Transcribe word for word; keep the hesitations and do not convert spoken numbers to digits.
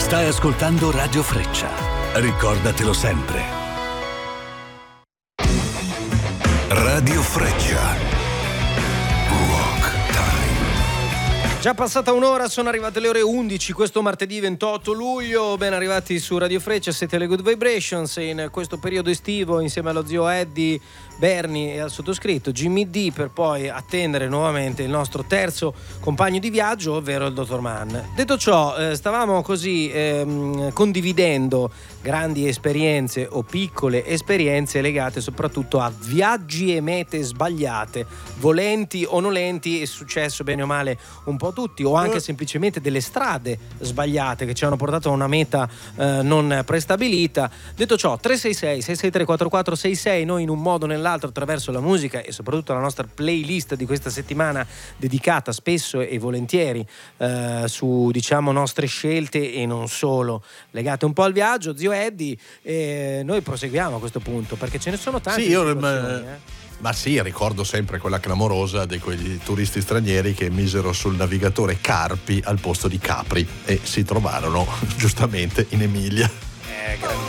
Stai ascoltando Radio Freccia. Ricordatelo sempre. Radio Freccia. Già passata un'ora, sono arrivate le ore undici questo martedì ventotto luglio. Ben arrivati su Radio Freccia, siete le Good Vibrations. In questo periodo estivo, insieme allo zio Eddie, Bernie e al sottoscritto Jimmy D, per poi attendere nuovamente il nostro terzo compagno di viaggio, ovvero il dottor Mann. Detto ciò, eh, stavamo così ehm, condividendo grandi esperienze o piccole esperienze legate soprattutto a viaggi e mete sbagliate, volenti o nolenti. È successo bene o male un po' tutti, o anche semplicemente delle strade sbagliate che ci hanno portato a una meta eh, non prestabilita. Detto ciò, tre sei sei sei sei tre quattro quattro sei sei, noi in un modo o nell'altro, attraverso la musica e soprattutto la nostra playlist di questa settimana, dedicata spesso e volentieri eh, su, diciamo, nostre scelte e non solo, legate un po' al viaggio, zio Eddie, e noi proseguiamo a questo punto perché ce ne sono tanti. Sì, io eh. Ma sì, ricordo sempre quella clamorosa di quegli turisti stranieri che misero sul navigatore Carpi al posto di Capri e si trovarono giustamente in Emilia. Eh,